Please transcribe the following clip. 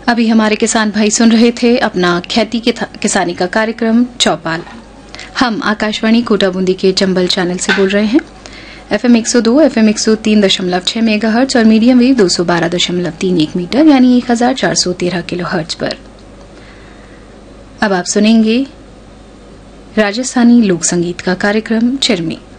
अभी हमारे किसान भाई सुन रहे थे अपना खेती किसानी का कार्यक्रम चौपाल। हम आकाशवाणी कोटा बूंदी के चंबल चैनल से बोल रहे हैं। FM 102, FM 103.6 मेगाहर्ट्ज और मीडियम वेव 212.31 मीटर यानी 1413 किलोहर्ट्ज पर। अब आप सुनेंगे राजस्थानी लोक संगीत का कार्यक्रम चिरमी।